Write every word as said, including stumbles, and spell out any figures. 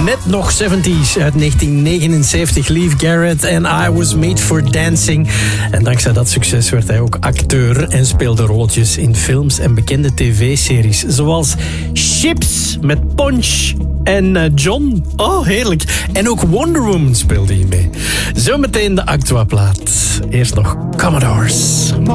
Net nog zeventig uit negentien negenenzeventig. Leif Garrett en I Was Made for Dancing. En dankzij dat succes werd hij ook acteur en speelde rolletjes in films en bekende tv-series. Zoals Chips met Punch en uh, John. Oh, heerlijk. En ook Wonder Woman speelde hij mee. Zometeen de Actua-plaat. Eerst nog Commodores.